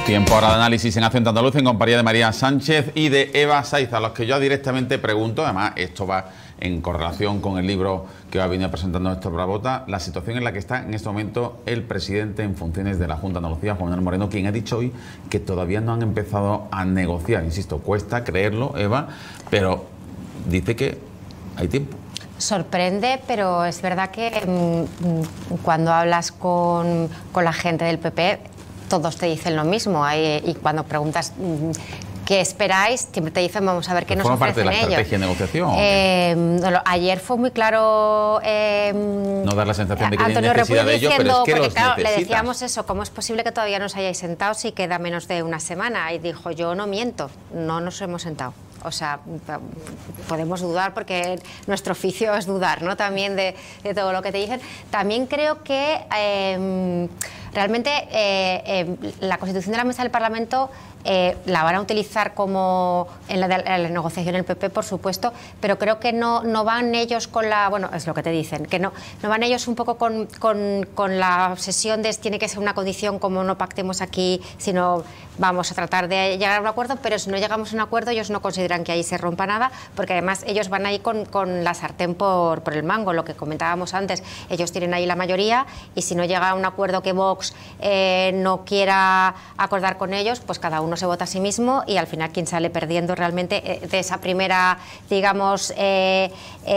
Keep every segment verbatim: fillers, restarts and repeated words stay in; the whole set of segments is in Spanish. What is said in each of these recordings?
Tiempo ahora de análisis en Acento Andaluz en compañía de María Sánchez y de Eva Saiz, a los que yo directamente pregunto, además esto va en correlación con el libro que ha venido presentando Néstor Bravota, la situación en la que está en este momento el presidente en funciones de la Junta de Andalucía, Juan Manuel Moreno, quien ha dicho hoy que todavía no han empezado a negociar. Insisto, cuesta creerlo, Eva, pero dice que hay tiempo. Sorprende, pero es verdad que mmm, cuando hablas con, con la gente del P P, todos te dicen lo mismo. Hay, y cuando preguntas mmm, qué esperáis, siempre te dicen vamos a ver qué nos ofrecen parte de la ellos. Estrategia de negociación. Eh, no, ayer fue muy claro. Eh, no dar la sensación de que Antonio tienen necesidad de ellos, pero es que porque, los claro, necesitas. le decíamos eso, ¿cómo es posible que todavía no os hayáis sentado si queda menos de una semana? Y dijo, yo no miento, no nos hemos sentado. O sea, podemos dudar porque nuestro oficio es dudar, ¿no? También de, de todo lo que te dicen. También creo que eh, realmente eh, eh, la constitución de la mesa del Parlamento eh, la van a utilizar como en la, de, en la negociación del P P, por supuesto, pero creo que no, no van ellos con la, bueno, es lo que te dicen, que no, no van ellos un poco con, con, con la obsesión de tiene que ser una condición como no pactemos aquí, sino vamos a tratar de llegar a un acuerdo, pero si no llegamos a un acuerdo ellos no consideran que ahí se rompa nada, porque además ellos van ahí con, con la sartén por, por el mango, lo que comentábamos antes, ellos tienen ahí la mayoría y si no llega a un acuerdo que Vox eh, no quiera acordar con ellos, pues cada uno se vota a sí mismo y al final quien sale perdiendo realmente de esa primera, digamos, eh,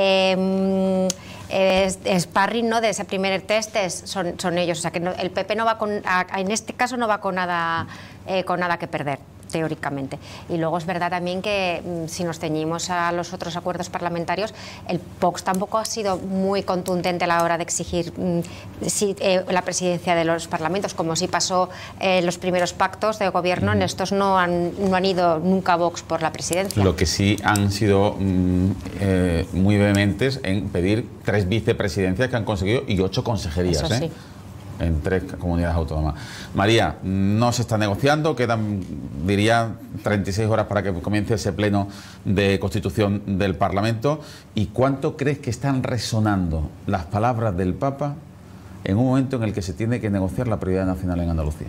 eh, Es, sparring, ¿no? De ese primer test es, son, son ellos, o sea que no, el P P no va con, a, en este caso no va con nada, eh, con nada que perder, teóricamente. Y luego es verdad también que mmm, si nos ceñimos a los otros acuerdos parlamentarios, el Vox tampoco ha sido muy contundente a la hora de exigir mmm, si, eh, la presidencia de los parlamentos, como sí pasó en eh, los primeros pactos de gobierno, en estos no han, no han ido nunca Vox por la presidencia. Lo que sí han sido mmm, eh, muy vehementes en pedir tres vicepresidencias que han conseguido y ocho consejerías. Eso sí. ¿eh? En tres comunidades autónomas. María, no se está negociando, quedan, diría, treinta y seis horas para que comience ese pleno de constitución del Parlamento. ¿Y cuánto crees que están resonando las palabras del Papa en un momento en el que se tiene que negociar la prioridad nacional en Andalucía?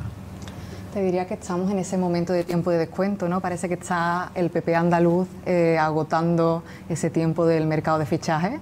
Te diría que estamos en ese momento de tiempo de descuento, ¿no? Parece que está el P P andaluz eh, agotando ese tiempo del mercado de fichajes.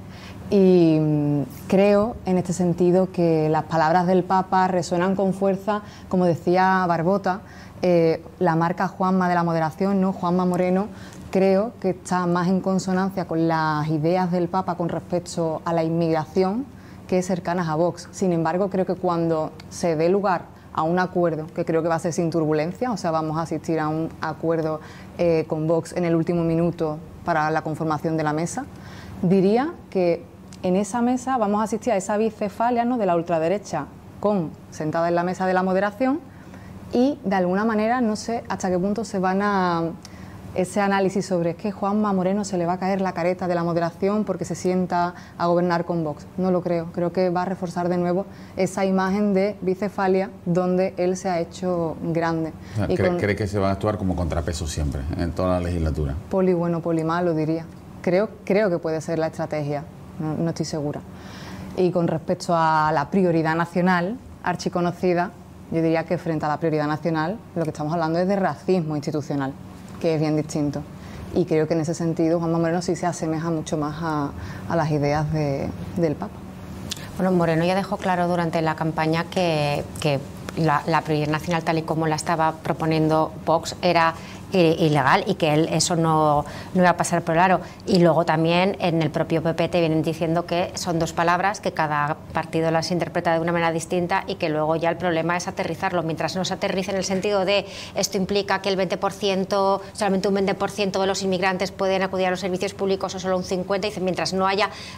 Y creo, en este sentido, que las palabras del Papa resuenan con fuerza, como decía Barbota, eh, la marca Juanma de la moderación, ¿no? Juanma Moreno, creo que está más en consonancia con las ideas del Papa con respecto a la inmigración que cercanas a Vox. Sin embargo, creo que cuando se dé lugar a un acuerdo, que creo que va a ser sin turbulencia, o sea, vamos a asistir a un acuerdo eh, con Vox en el último minuto para la conformación de la mesa, diría que en esa mesa vamos a asistir a esa bicefalia, ¿no?, de la ultraderecha con sentada en la mesa de la moderación y de alguna manera no sé hasta qué punto se van a ese análisis sobre es que Juanma Moreno se le va a caer la careta de la moderación porque se sienta a gobernar con Vox. No lo creo, creo que va a reforzar de nuevo esa imagen de bicefalia donde él se ha hecho grande. O sea, y ¿cree, con... ¿Cree que se va a actuar como contrapeso siempre en toda la legislatura? Poli bueno, poli malo, diría. Creo, creo que puede ser la estrategia. No, no estoy segura. Y con respecto a la prioridad nacional, archiconocida, yo diría que frente a la prioridad nacional lo que estamos hablando es de racismo institucional, que es bien distinto. Y creo que en ese sentido Juanma Moreno sí se asemeja mucho más a, a las ideas de, del Papa. Bueno, Moreno ya dejó claro durante la campaña que, que la, la prioridad nacional tal y como la estaba proponiendo Vox era ilegal y que él eso no, no iba a pasar por el aro. Y luego también en el propio P P te vienen diciendo que son dos palabras, que cada partido las interpreta de una manera distinta y que luego ya el problema es aterrizarlo. Mientras no se aterrice en el sentido de esto implica que el veinte por ciento, solamente un veinte por ciento de los inmigrantes pueden acudir a los servicios públicos o solo un cincuenta por ciento, y mientras no haya